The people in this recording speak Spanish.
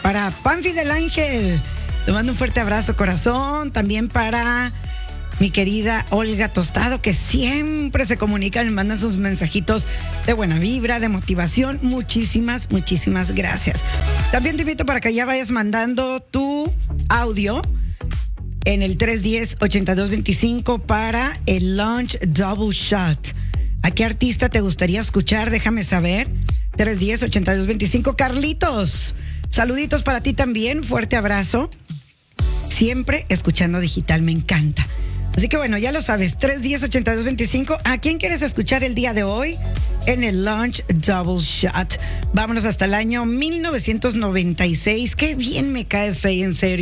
para Panfi del Ángel. Te mando un fuerte abrazo, corazón. También para mi querida Olga Tostado, que siempre se comunica, me manda sus mensajitos de buena vibra, de motivación. Muchísimas gracias. También te invito para que ya vayas mandando tu audio en el 310-8225 para el Lunch Double Shot. ¿A qué artista te gustaría escuchar? Déjame saber. 310-8225. Carlitos, saluditos para ti también. Fuerte abrazo. Siempre escuchando digital, me encanta. Así que bueno, ya lo sabes, 310-8225. ¿A quién quieres escuchar el día de hoy en el Lunch Double Shot? Vámonos hasta el año 1996. Qué bien me cae Faye, en serio.